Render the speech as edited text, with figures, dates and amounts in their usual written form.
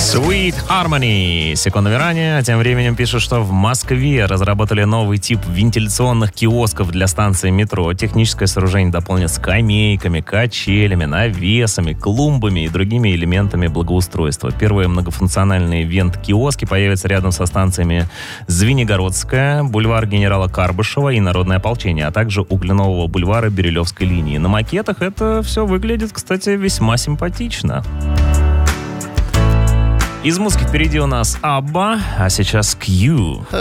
Sweet Harmony. Секундами ранее, тем временем пишут, что в Москве разработали новый тип вентиляционных киосков для станции метро. Техническое сооружение дополнят скамейками, качелями, навесами, клумбами и другими элементами благоустройства. Первые многофункциональные вент-киоски появятся рядом со станциями Звенигородская, бульвар генерала Карбышева и Народное ополчение, а также у Кленового бульвара Бирюлевской линии. На макетах это все выглядит, кстати, весьма симпатично. Из музыки впереди у нас Абба, а сейчас Q.